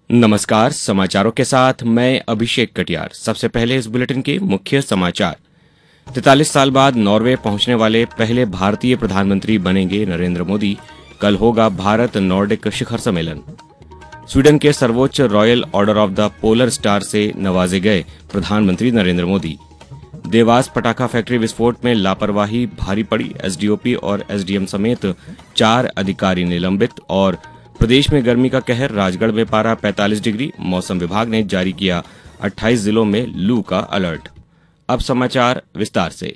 नमस्कार। समाचारों के साथ मैं अभिषेक कटियार। सबसे पहले इस बुलेटिन के मुख्य समाचार। 43 साल बाद नॉर्वे पहुंचने वाले पहले भारतीय प्रधानमंत्री बनेंगे नरेंद्र मोदी। कल होगा भारत नॉर्डिक शिखर सम्मेलन। स्वीडन के सर्वोच्च royal order of the polar star से नवाजे गए प्रधानमंत्री नरेंद्र मोदी। देवास पटाखा फैक्ट्री विस्फोट में लापरवाही भारी पड़ी। एसडीओपी और एसडीएम समेत 4 अधिकारी निलंबित। और प्रदेश में गर्मी का कहर, राजगढ़ में पारा 45 डिग्री। मौसम विभाग ने जारी किया 28 जिलों में लू का अलर्ट। अब समाचार विस्तार से।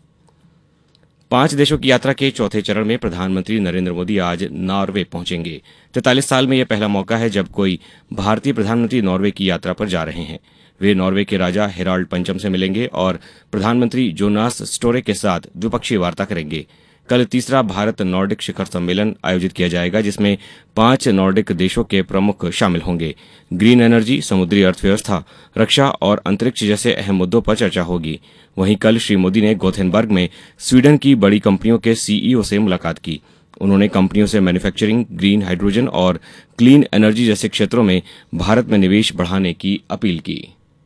5 देशों की यात्रा के चौथे चरण में प्रधानमंत्री नरेंद्र मोदी आज नॉर्वे पहुंचेंगे। 43 साल में यह पहला मौका है जब कोई भारतीय प्रधानमंत्री नॉर्वे की यात्रा पर जा रहे हैं। वे नॉर्वे के राजा हेराल्ड पंचम से मिलेंगे और प्रधानमंत्री जोनास स्टोरे के साथ द्विपक्षीय वार्ता करेंगे। कल तीसरा भारत नॉर्डिक शिखर सम्मेलन आयोजित किया जाएगा, जिसमें 5 नॉर्डिक देशों के प्रमुख शामिल होंगे। ग्रीन एनर्जी, समुद्री अर्थव्यवस्था, रक्षा और अंतरिक्ष जैसे अहम मुद्दों पर चर्चा होगी। वहीं कल श्री मोदी ने गोथेनबर्ग में स्वीडन की बड़ी कंपनियों के सीईओ से मुलाकात की। उन्होंने कंपनियों से मैन्युफैक्चरिंग, ग्रीन हाइड्रोजन और क्लीन एनर्जी जैसे क्षेत्रों में भारत में निवेश बढ़ाने की अपील की।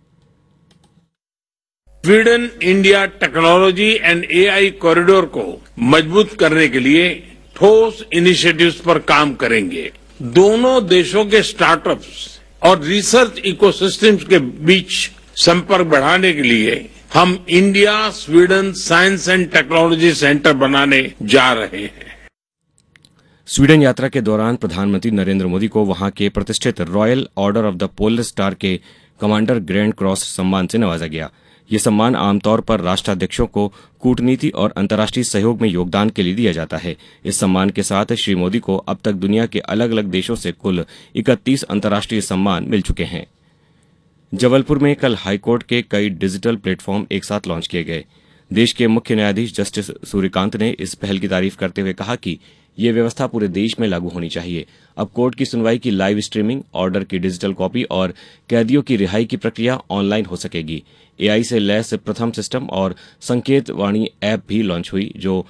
Sweden India technology and AI corridor को मजबूत करने के लिए ठोस इनिशिएटिव्स पर काम करेंगे। दोनों देशों के स्टार्टअप्स और रिसर्च इकोसिस्टम्स के बीच संपर्क बढ़ाने के लिए हम India Sweden science and technology centre बनाने जा रहे हैं। स्वीडन यात्रा के दौरान प्रधानमंत्री नरेंद्र मोदी को वहां के प्रतिष्ठित royal order of the polar star के कमांडर ग्रैंड क्रॉस सम्मान से नवाजा गया। यह सम्मान आमतौर पर राष्ट्राध्यक्षों को कूटनीति और अंतर्राष्ट्रीय सहयोग में योगदान के लिए दिया जाता है। इस सम्मान के साथ श्री मोदी को अब तक दुनिया के अलग अलग देशों से कुल 31 अंतर्राष्ट्रीय सम्मान मिल चुके हैं। जबलपुर में कल हाईकोर्ट के कई डिजिटल प्लेटफॉर्म एक साथ लॉन्च किए गए। देश के मुख्य न्यायाधीश जस्टिस सूर्यकांत ने इस पहल की तारीफ करते हुए कहा कि ये व्यवस्था पूरे देश में लागू होनी चाहिए। अब कोर्ट की सुनवाई की लाइव स्ट्रीमिंग, ऑर्डर की डिजिटल कॉपी और कैदियों की रिहाई की प्रक्रिया ऑनलाइन हो सकेगी। एआई से लैस प्रथम सिस्टम और संकेत वाणी ऐप भी लॉन्च हुई, जो